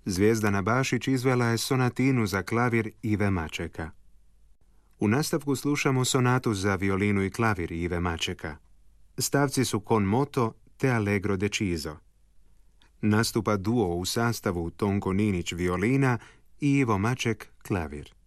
Zvijezdana Bašić izvela je sonatinu za klavir Ive Mačeka. U nastavku slušamo sonatu za violinu i klavir Ive Mačeka. Stavci su Con moto te Allegro deciso. Nastupa duo u sastavu Tonko Ninić violina i Ivo Maček klavir.